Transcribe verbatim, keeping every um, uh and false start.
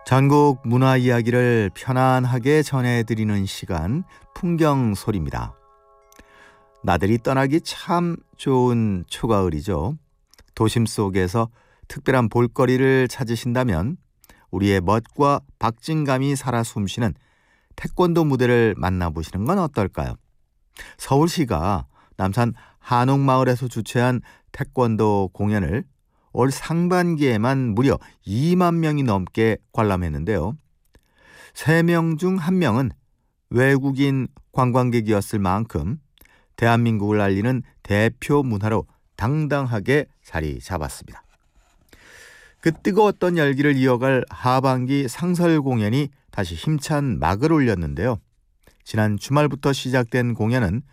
전국 문화 이야기를 편안하게 전해드리는 시간, 풍경소리입니다. 나들이 떠나기 참 좋은 초가을이죠. 도심 속에서 특별한 볼거리를 찾으신다면 우리의 멋과 박진감이 살아 숨쉬는 태권도 무대를 만나보시는 건 어떨까요? 서울시가 남산 한옥마을에서 주최한 태권도 공연을 올 상반기에만 무려 이만 명이 넘게 관람했는데요. 세 명 중 한 명은 외국인 관광객이었을 만큼 대한민국을 알리는 대표 문화로 당당하게 자리 잡았습니다. 그 뜨거웠던 열기를 이어갈 하반기 상설 공연이 다시 힘찬 막을 올렸는데요. 지난 주말부터 시작된 공연은